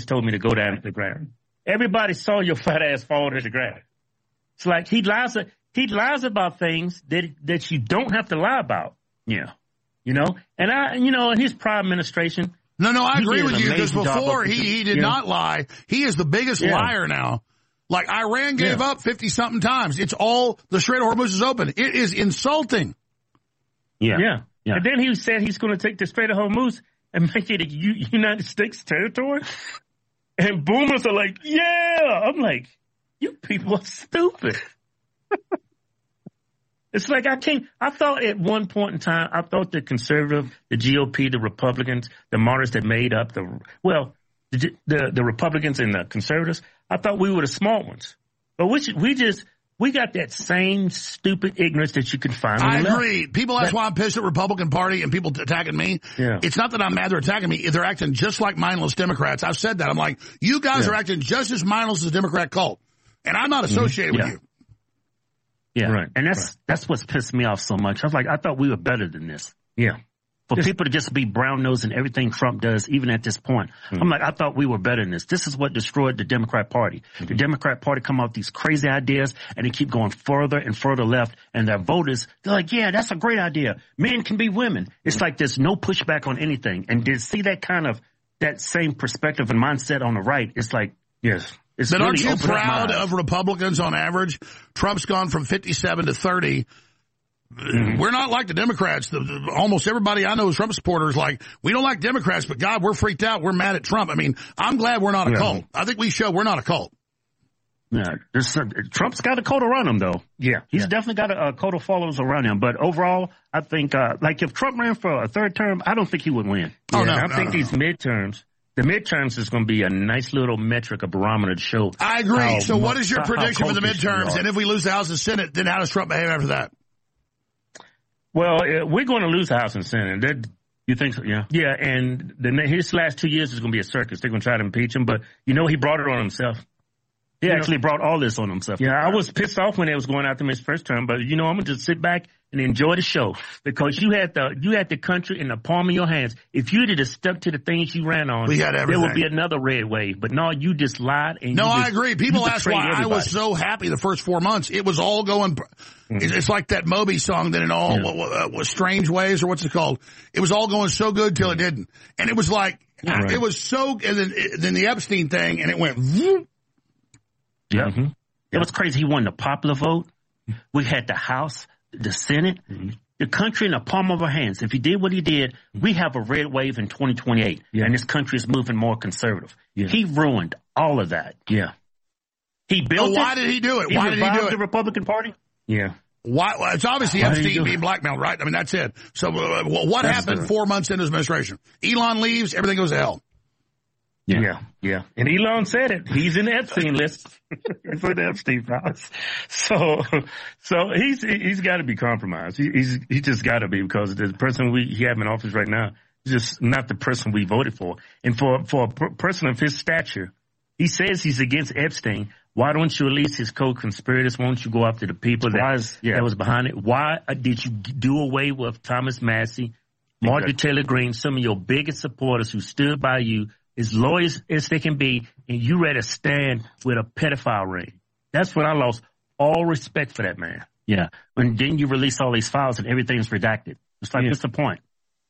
just told me to go down to the ground. Everybody saw your fat ass fall to the ground. It's like he lies about things that you don't have to lie about. Yeah. And his prior administration. No, I agree with you, because before he did not lie. He is the biggest liar now. Like, Iran gave up 50-something times. It's all the Strait of Hormuz is open. It is insulting. Yeah. And then he said he's going to take the Strait of Hormuz and make it a United States territory. And boomers are like, yeah. I'm like, you people are stupid. It's like I thought at one point in time, I thought the conservative, the GOP, the Republicans, the moderates that made up the Republicans and the conservatives, I thought we were the smart ones. But we got that same stupid ignorance that you can find on the left. I agree. People ask why I'm pissed at Republican Party and people attacking me. Yeah. It's not that I'm mad they're attacking me. They're acting just like mindless Democrats. I've said that. I'm like, you guys are acting just as mindless as the Democrat cult. And I'm not associated with you. Yeah, right. And that's what's pissed me off so much. I was like, I thought we were better than this. Yeah. For people to just be brown-nosed in everything Trump does, even at this point. I'm like, I thought we were better than this. This is what destroyed the Democrat Party. The Democrat Party come out with these crazy ideas, and they keep going further and further left, and their voters, they're like, yeah, that's a great idea. Men can be women. It's like there's no pushback on anything. And to see that same perspective and mindset on the right, it's like, yes. But aren't you proud of Republicans on average? Trump's gone from 57 to 30. We're not like the Democrats. Almost everybody I know is Trump supporters. Like, we don't like Democrats, but God, we're freaked out. We're mad at Trump. I mean, I'm glad we're not a cult. I think we show we're not a cult. Yeah, Trump's got a cult around him, though. Yeah, he's definitely got a cult of followers around him. But overall, I think, if Trump ran for a third term, I don't think he would win. I think these midterms. The midterms is going to be a nice little metric, a barometer to show. I agree. So what is your prediction for the midterms? And if we lose the House and Senate, then how does Trump behave after that? Well, we're going to lose the House and Senate. You think so? Yeah. Yeah, and his last 2 years is going to be a circus. They're going to try to impeach him, but, he brought it on himself. He actually brought all this on himself. Yeah, I was pissed off when they was going after him his first term, but, I'm going to just sit back and enjoy the show because you had the country in the palm of your hands. If you had stuck to the things you ran on, there would be another red wave. But no, you just lied. And I agree. People ask why I was so happy the first 4 months. It was all going. It's like that Moby song that in all was Strange Ways, or what's it called? It was all going so good till it didn't, and it was like it was so. And then the Epstein thing, and it went. Yeah, it was crazy. He won the popular vote. We had the House, the Senate, the country in the palm of our hands. If he did what he did, we have a red wave in 2028, and this country is moving more conservative. Yeah. He ruined all of that. Yeah, he built. Why did he do it? Why did he do it? The Republican Party. Yeah. Why? Well, it's obviously Epstein being blackmailed, right? I mean, that's it. So what happened 4 months into his administration? Elon leaves, everything goes to hell. Yeah. And Elon said it. He's in the Epstein list. He's in the Epstein files. So he's got to be compromised. He just got to be, because the person he have in office right now is just not the person we voted for. And for a person of his stature, he says he's against Epstein. Why don't you release his co-conspirators? Why don't you go after the people that was behind it? Why did you do away with Thomas Massey, Marjorie Taylor Greene, some of your biggest supporters who stood by you, as loyal as they can be, and you ready to stand with a pedophile ring? That's when I lost all respect for that man. Yeah. And then you release all these files and everything's redacted. It's like, what's the point?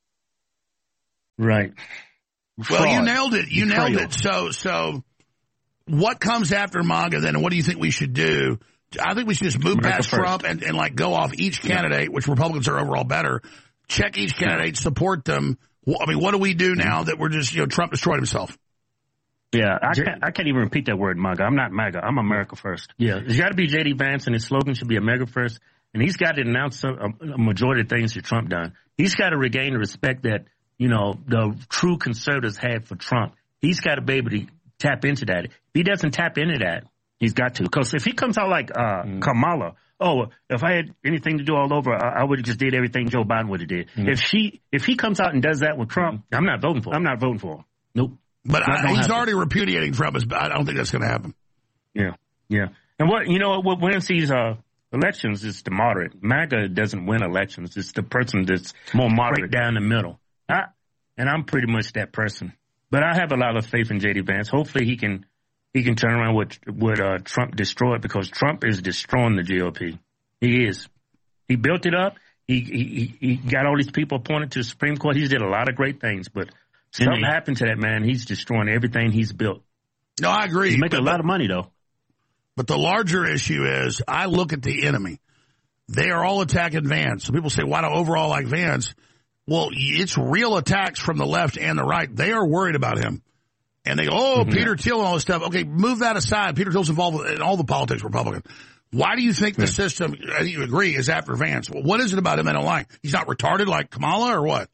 Right. Well, you nailed it. You nailed it. So what comes after MAGA then, and what do you think we should do? I think we should just move past Trump and go off each candidate, which Republicans are overall better. Check each candidate, support them. I mean, what do we do now that we're just, Trump destroyed himself? Yeah, I can't even repeat that word, MAGA. I'm not MAGA. I'm America first. Yeah, there's got to be J.D. Vance, and his slogan should be America first. And he's got to announce a majority of things that Trump done. He's got to regain the respect that, the true conservatives had for Trump. He's got to be able to tap into that. If he doesn't tap into that, he's got to. Because if he comes out like Kamala, if I had anything to do all over, I would have just did everything Joe Biden would have did. If he comes out and does that with Trump, I'm not voting for him. I'm not voting for him. Nope. But he's already repudiating Trump. I don't think that's going to happen. Yeah. And what wins these elections is the moderate. MAGA doesn't win elections. It's the person that's more moderate down the middle. And I'm pretty much that person. But I have a lot of faith in J.D. Vance. Hopefully he can turn around what Trump destroyed, because Trump is destroying the GOP. He is. He built it up. He got all these people appointed to the Supreme Court. He did a lot of great things, but something happened to that man. He's destroying everything he's built. No, I agree. He's making a lot of money, though. But the larger issue is, I look at the enemy. They are all attacking Vance. So people say, why do overall like Vance? Well, it's real attacks from the left and the right. They are worried about him. And they go, Peter Thiel and all this stuff. Okay, move that aside. Peter Thiel's involved in all the politics Republican. Why do you think the system, you agree, is after Vance? Well, what is it about him they don't like? He's not retarded like Kamala, or what?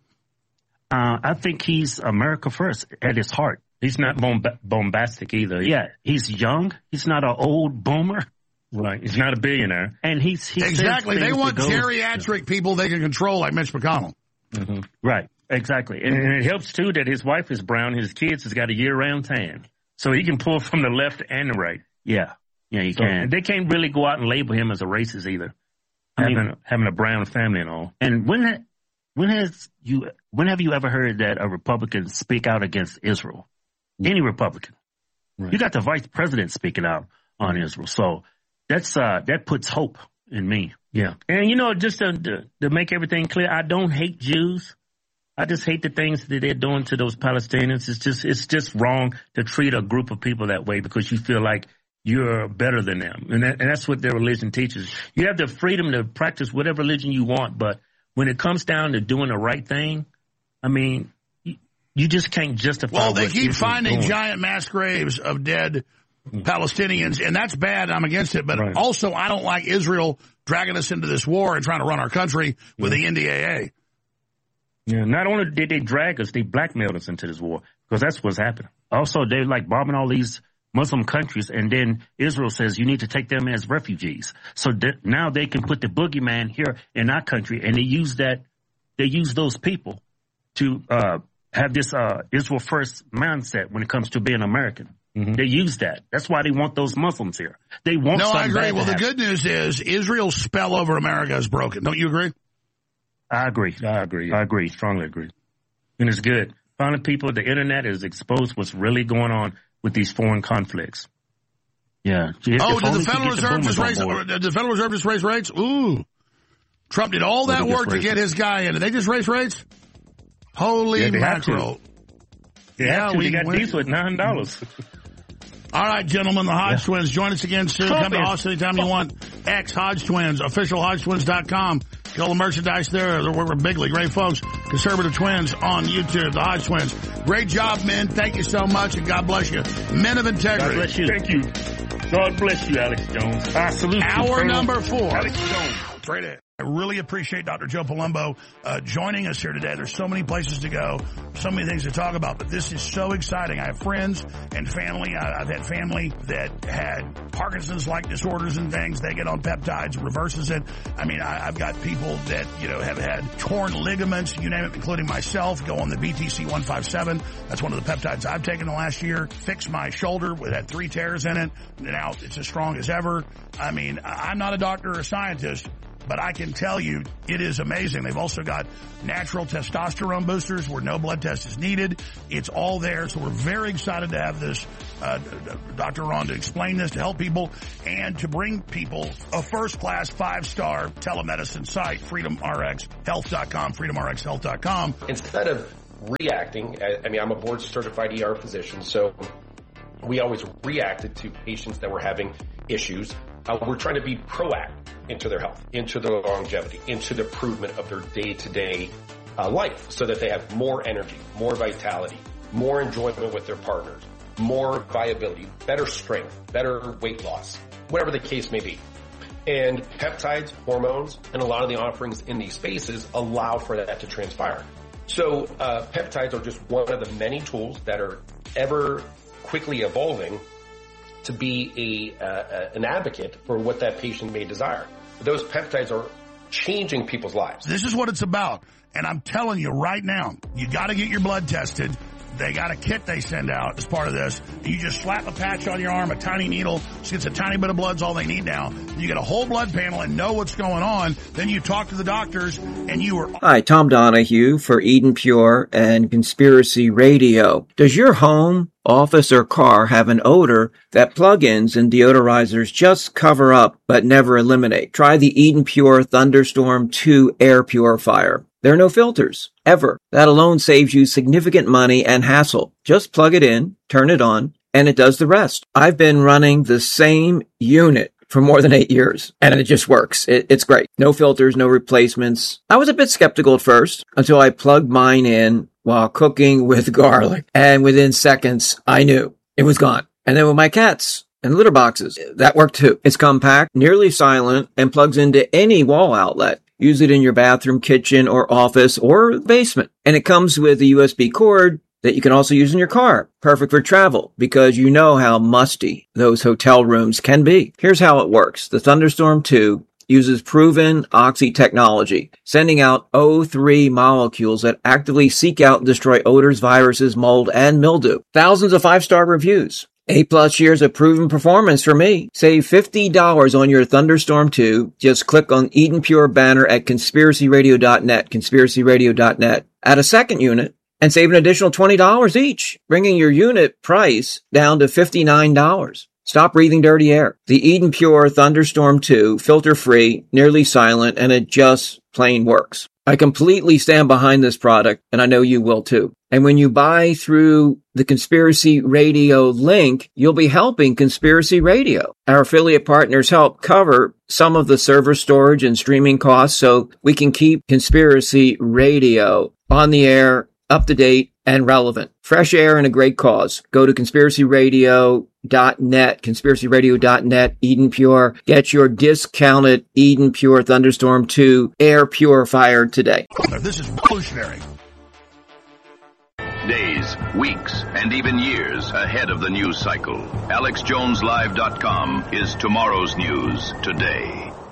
I think he's America first at his heart. He's not bombastic either. Yeah, he's young. He's not an old boomer. Right. He's not a billionaire. And he exactly. They want geriatric people they can control like Mitch McConnell. Mm-hmm. Right. Exactly. And it helps, too, that his wife is brown. His kids has got a year-round tan. So he can pull from the left and the right. Yeah. Yeah, he can. And they can't really go out and label him as a racist either, having a brown family and all. And when have you ever heard that a Republican speak out against Israel? Any Republican. Right. You got the vice president speaking out on Israel. So that puts hope in me. Yeah. And, just to make everything clear, I don't hate Jews. I just hate the things that they're doing to those Palestinians. It's just wrong to treat a group of people that way because you feel like you're better than them. And that's what their religion teaches. You have the freedom to practice whatever religion you want, but when it comes down to doing the right thing, I mean, you just can't justify. Well, they keep finding giant mass graves of dead Palestinians, and that's bad. I'm against it. But also, I don't like Israel dragging us into this war and trying to run our country with the NDAA. Yeah, not only did they drag us, they blackmailed us into this war because that's what's happening. Also, they're like bombing all these Muslim countries, and then Israel says you need to take them as refugees. So now they can put the boogeyman here in our country, and they use those people to have this Israel first mindset when it comes to being American. Mm-hmm. They use that. That's why they want those Muslims here. They want. No, I agree. Well, the good news is Israel's spell over America is broken. Don't you agree? I agree. Strongly agree. And it's good. Finally, the internet has exposed what's really going on with these foreign conflicts. Yeah. Did the Federal Reserve just raise rates? Ooh. Trump did all that work to get his guy in. Did they just raise rates? Holy mackerel. We got diesel at $9. All right, gentlemen, the Hodge Twins. Join us again soon. Come to Austin anytime you want. Hodge Twins, officialhodgetwins.com. Get all the merchandise there. They're working bigly. Great folks. Conservative Twins on YouTube, the Hodge Twins. Great job, men. Thank you so much, and God bless you. Men of integrity. God bless you. Thank you. God bless you, Alex Jones. I salute you. Hour number 4. Alex Jones. Trade it. I really appreciate Dr. Joe Palumbo joining us here today. There's so many places to go, so many things to talk about, but this is so exciting. I have friends and family. I've had family that had Parkinson's-like disorders and things. They get on peptides, reverses it. I mean, I've got people that, have had torn ligaments, you name it, including myself, go on the BTC 157. That's one of the peptides I've taken the last year. Fixed my shoulder. It had 3 tears in it. Now it's as strong as ever. I mean, I'm not a doctor or a scientist, but I can tell you it is amazing. They've also got natural testosterone boosters where no blood test is needed. It's all there. So we're very excited to have this, Dr. Ron, to explain this, to help people, and to bring people a first-class 5-star telemedicine site, freedomrxhealth.com, freedomrxhealth.com. Instead of reacting, I'm a board-certified ER physician, so we always reacted to patients that were having issues. We're trying to be proactive into their health, into their longevity, into the improvement of their day-to-day life so that they have more energy, more vitality, more enjoyment with their partners, more viability, better strength, better weight loss, whatever the case may be. And peptides, hormones, and a lot of the offerings in these spaces allow for that to transpire. So peptides are just one of the many tools that are ever quickly evolving to be an advocate for what that patient may desire. Those peptides are changing people's lives. This is what it's about. And I'm telling you right now, you got to get your blood tested. They got a kit they send out as part of this. You just slap a patch on your arm, a tiny needle, gets a tiny bit of blood's all they need now. You get a whole blood panel and know what's going on. Then you talk to the doctors and you are... Hi, Tom Donahue for Eden Pure and Conspiracy Radio. Does your home, office, or car have an odor that plug-ins and deodorizers just cover up but never eliminate? Try the Eden Pure Thunderstorm 2 air purifier. There are no filters, ever. That alone saves you significant money and hassle. Just plug it in, turn it on, and it does the rest. I've been running the same unit for more than 8 years, and it just works. It's great. No filters, no replacements. I was a bit skeptical at first until I plugged mine in while cooking with garlic, and within seconds, I knew it was gone. And then with my cats and litter boxes, that worked too. It's compact, nearly silent, and plugs into any wall outlet. Use it in your bathroom, kitchen, or office, or basement. And it comes with a USB cord that you can also use in your car. Perfect for travel, because you know how musty those hotel rooms can be. Here's how it works. The Thunderstorm 2 uses proven oxy technology, sending out O3 molecules that actively seek out and destroy odors, viruses, mold, and mildew. Thousands of 5-star reviews. 8+ years of proven performance for me. Save $50 on your Thunderstorm 2. Just click on Eden Pure banner at conspiracyradio.net, conspiracyradio.net. Add a second unit and save an additional $20 each, bringing your unit price down to $59. Stop breathing dirty air. The Eden Pure Thunderstorm 2, filter-free, nearly silent, and it just plain works. I completely stand behind this product, and I know you will too. And when you buy through the Conspiracy Radio link, you'll be helping Conspiracy Radio. Our affiliate partners help cover some of the server storage and streaming costs so we can keep Conspiracy Radio on the air, up to date, and relevant. Fresh air and a great cause. Go to conspiracyradio.net, conspiracyradio.net, Eden Pure. Get your discounted Eden Pure Thunderstorm 2 air purifier today. This is revolutionary. Days, weeks, and even years ahead of the news cycle. AlexJonesLive.com is tomorrow's news today.